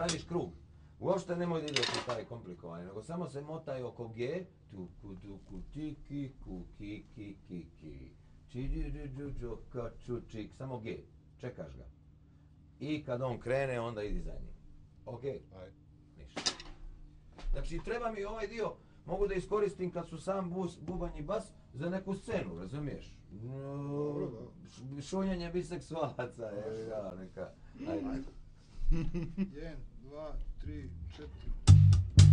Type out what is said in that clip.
radiš krug. Uopšte nemoj da ideš u taj komplikovani, nego samo se motaj oko G, tuku, tuku, tiki, kuki, ki, ki, ki, čiđiđuđu, kaču, čik, samo G, čekaš ga. I kad on krene, onda idi za njim. Ok? Aj. Ništa. Znači, treba mi ovaj dio, mogu da iskoristim kad su sam bubanj i bas za neku scenu, razumiješ? Dobro, da. Šunjenje biseksualaca, je neka. Ajde. 1, 2, 3, 4.